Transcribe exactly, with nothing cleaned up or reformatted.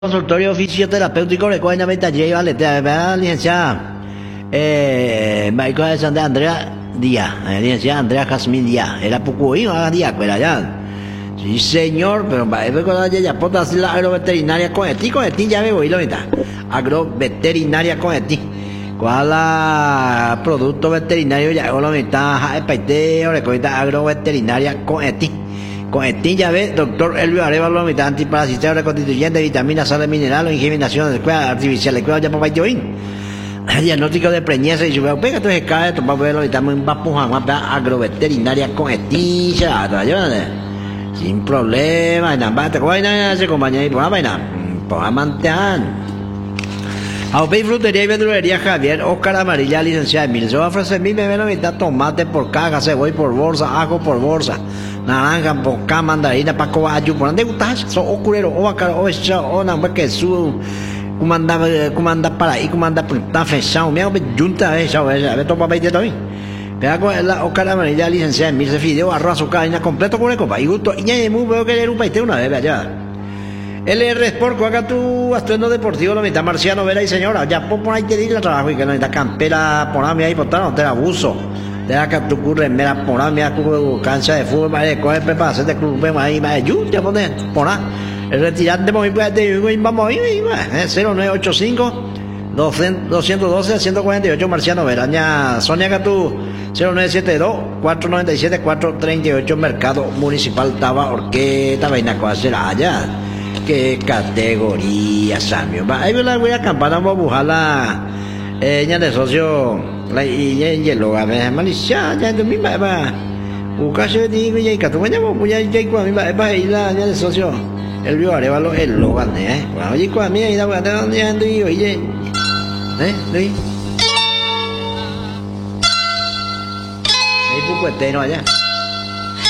Consultorio fisioterapéutico recuerda llame taller vale te va licenciada eh médico de Santa Andrea Díaz, eh, licenciada Andrea Jazmín Díaz, era Pucuí o Díaz, pues allá. Sí señor, pero va a ver con la ya pota así la agroveterinaria con eti, con eti ya me voy lo mitad. Agroveterinaria con eti. ¿Cuál la producto veterinario ya lo mitad? Eh, paite o recuerda agroveterinaria con eti. Con Etin ya ve, doctor Elvio Arevalo, mitad antiparasitario, reconstituyente, vitaminas, sales, minerales, ingeminación de cueva artificial, de cueva ya papá yo diagnóstico de preñez y yo pega entonces cae, tu papá lo estamos en Bapuja, mapa agroveterinaria con Etin, ya, sin problema, en ambas te coina, se acompaña y por la vaina, por amantean. Aupey frutería y verdulería Javier Oscar Amarilla, licenciada Emil. Se va a ofrecer mi bebé la mitad tomate por caja, cebolla por bolsa, ajo por bolsa, naranja por caja, mandarina, paco, ayu, por donde gustas, son ocurrero, o acá, o esa, o nada, que su, comanda, comanda para ahí, comanda por tan fechado, me hago junta, esa, a ver, toma veinte todavía. Vea con la Oscar Amarilla, licenciada Emil, se fideo, arroz, azúcar, harina completo con el copa, y gusto, y ya es muy bueno querer un paite una vez, allá. L R Sport, juega tu atuendo deportivo, la mitad Marciano Vera y señora, ya por ahí te diga el trabajo y que no necesita campera, poname ahí, por no te abuso, te da que tu curre, mera, poname a tu cancha de fútbol, vale, coge para hacerte club, ahí, vale, yo, te pones, poná, el retirante, vamos a ir, cero nueve ocho cinco, doscientos doce, ciento cuarenta y ocho, Marciano Vera, ya, Sonia Catú, cero nueve siete dos, cuatro nueve siete, cuatro tres ocho, Mercado Municipal Taba, Orqueta, Vaina Coacera, allá. Qué categoría, Samio. Ahí me la voy a campana, vamos a buscar la ella de socio, la y ella lo va a ver, malicia, ya de mi va. Buscarse digo y que tú me llamas, voy a ir con mi va y la ella de socio. El vio Arevalo el lo gané, eh. Bueno, oye con mi ida va dónde ando y oye. ¿Eh? ¿Sí? Ahí poco etero allá.